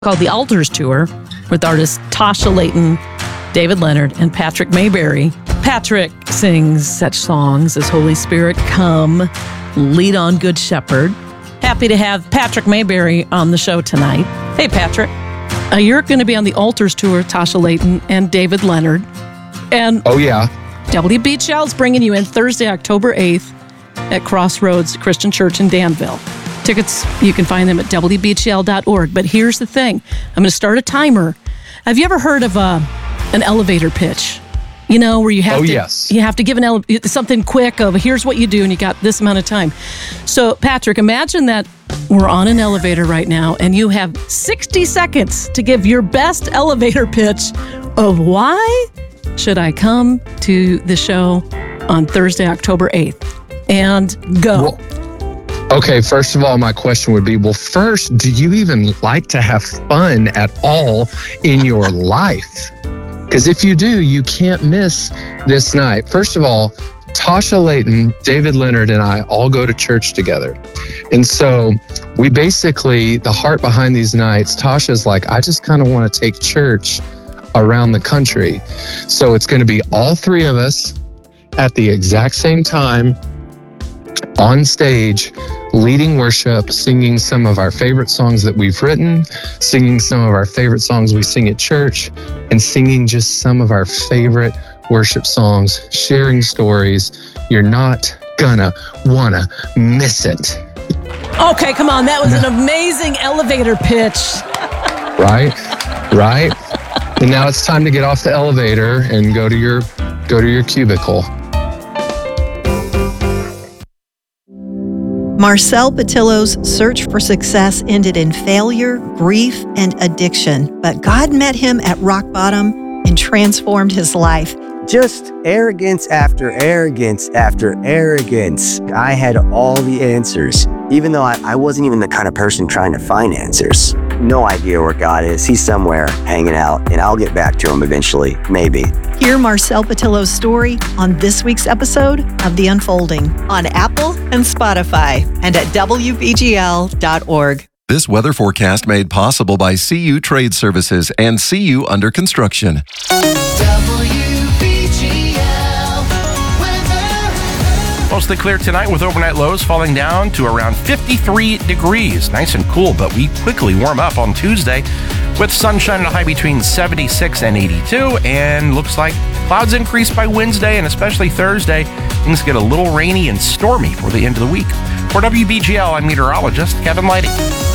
called The Altars Tour with artists Tasha Layton, David Leonard, and Patrick Mayberry. Patrick sings such songs as Holy Spirit, Come, Lead on Good Shepherd. Happy to have Patrick Mayberry on the show tonight. Hey, Patrick. You're going to be on the Altars Tour, Tasha Layton and David Leonard. And oh, yeah. WBHL's bringing you in Thursday, October 8th at Crossroads Christian Church in Danville. Tickets, you can find them at WBHL.org. But here's the thing. I'm going to start a timer. Have you ever heard of an elevator pitch? You know, where you have you have to give something quick of here's what you do and you got this amount of time. So, Patrick, imagine that we're on an elevator right now and you have 60 seconds to give your best elevator pitch of why should I come to the show on Thursday, October 8th. And go. Well, okay, first of all, my question would be, well, first, do you even like to have fun at all in your life? Because if you do, you can't miss this night. First of all, Tasha Layton, David Leonard, and I all go to church together. And so we basically, the heart behind these nights, Tasha's like, I just kind of want to take church around the country. So it's going to be all three of us at the exact same time on stage, leading worship, singing some of our favorite songs that we've written, singing some of our favorite songs we sing at church, and singing just some of our favorite worship songs, sharing stories. You're not gonna wanna miss it. Okay, come on. That was an amazing elevator pitch. Right? And now it's time to get off the elevator and go to your cubicle. Marcel Patillo's search for success ended in failure, grief, and addiction, but God met him at rock bottom and transformed his life. Just arrogance after arrogance after arrogance. I had all the answers, even though I wasn't even the kind of person trying to find answers. No idea where God is. He's somewhere hanging out, and I'll get back to him eventually, maybe. Hear Marcel Patillo's story on this week's episode of The Unfolding on Apple and Spotify and at WBGL.org. This weather forecast made possible by CU Trade Services and CU Under Construction. Mostly clear tonight with overnight lows falling down to around 53 degrees. Nice and cool, but we quickly warm up on Tuesday with sunshine and a high between 76 and 82. And looks like clouds increase by Wednesday and especially Thursday. Things get a little rainy and stormy for the end of the week. For WBGL, I'm meteorologist Kevin Lighty.